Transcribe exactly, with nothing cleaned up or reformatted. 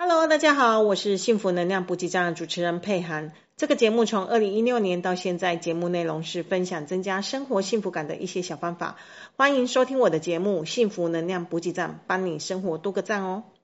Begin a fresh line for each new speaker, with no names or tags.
Hello， 大家好，我是幸福能量补给站的主持人佩涵。这个节目从二零一六年到现在，节目内容是分享增加生活幸福感的一些小方法。欢迎收听我的节目，幸福能量补给站，帮你生活多个赞哦。